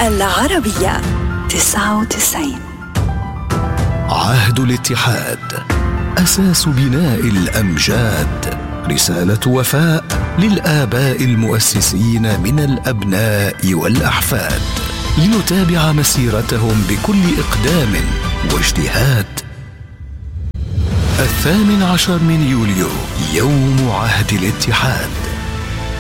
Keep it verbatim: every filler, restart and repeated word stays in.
العربية تسعة وتسعين. عهد الاتحاد أساس بناء الأمجاد، رسالة وفاء للآباء المؤسسين من الأبناء والأحفاد، لنتابع مسيرتهم بكل إقدام واجتهاد. الثامن عشر من يوليو، يوم عهد الاتحاد.